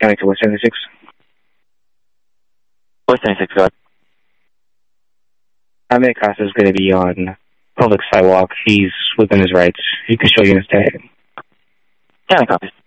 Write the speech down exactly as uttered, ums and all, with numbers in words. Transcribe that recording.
County to West seventy-six. West seventy-six, go ahead. Jaime Acosta is going to be on public sidewalk. He's within his rights. He can show you in his tag. County copies.